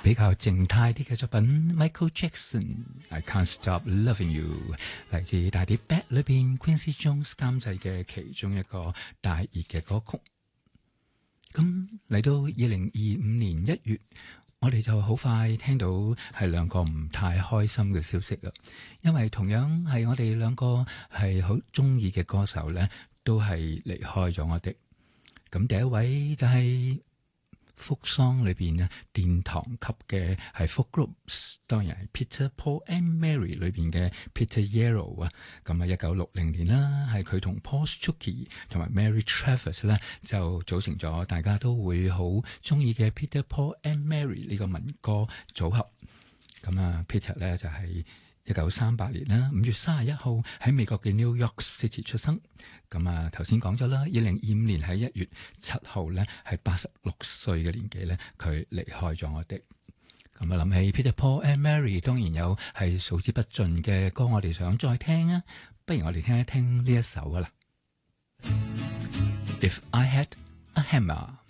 比較靜態啲嘅作品 Michael Jackson I Can't Stop Loving You 嚟自大碟 Bad 裏邊 Quincy Jones 監製嘅其中一個大熱嘅歌曲。咁嚟到2025年1月，我哋就好快聽到係兩個唔太開心嘅消息啦，因為同樣係我哋兩個係好中意嘅歌手咧，都係離開咗我哋。咁第一位就係福桑裏邊咧，殿堂級嘅係 folk groups， 當然係 Peter Paul and Mary 裏邊嘅 Peter Yarrow 啊。咁啊，1960年啦，係佢同 Paul Chukey 同埋 Mary Travis 咧就組成咗大家都會好中意嘅 Peter Paul and Mary 呢個民歌組合。咁啊 Peter 咧就係1938年啦，5月31號喺美國嘅 New York City 出生。咁啊，頭先講咗啦，2025年喺1月7號咧，係86歲嘅年紀咧，佢離開咗我哋。咁啊，諗起 Peter Paul and Mary， 當然有係數之不盡嘅歌，我哋想再聽啊，不如我哋聽一聽呢一首啊啦。If I Had a Hammer。